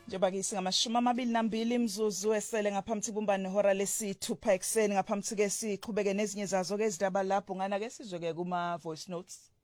Njengoba ke singamashumi 22 imzuzu esele ngaphambi kubumbane nehora lesi-6 ekseni ngaphambi ke siqhubeke nezinye zazo ke izindaba lapho ngana ke sizwe ke kuma voice notes.